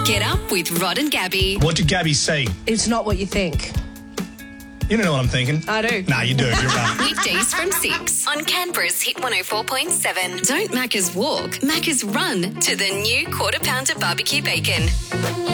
Get up with Rod and Gabby. What did Gabby say? It's not what you think. You don't know what I'm thinking. I do. Nah, you do. You're right. Weekdays from 6 on Canberra's Hit 104.7. Don't Macca's walk, Macca's run to the new Quarter Pounder barbecue bacon.